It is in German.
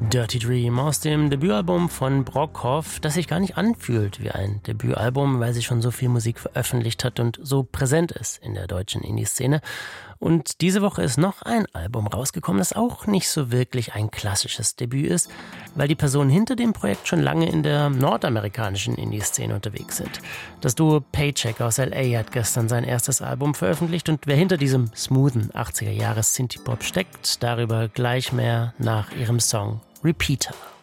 Dirty Dream aus dem Debütalbum von Brockhoff, das sich gar nicht anfühlt wie ein Debütalbum, weil sie schon so viel Musik veröffentlicht hat und so präsent ist in der deutschen Indie-Szene. Und diese Woche ist noch ein Album rausgekommen, das auch nicht so wirklich ein klassisches Debüt ist, weil die Personen hinter dem Projekt schon lange in der nordamerikanischen Indie-Szene unterwegs sind. Das Duo Paycheck aus L.A. hat gestern sein erstes Album veröffentlicht und wer hinter diesem smoothen 80er-Jahres-Synthie-Pop steckt, darüber gleich mehr nach ihrem Song Repeater.